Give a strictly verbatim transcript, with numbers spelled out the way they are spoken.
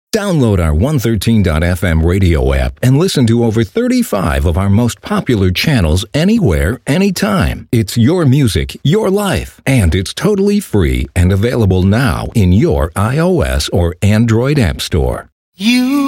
Download our one thirteen dot f m radio app and listen to over thirty-five of our most popular channels anywhere, anytime. It's your music, your life, and it's totally free and available now in your iOS or Android app store. You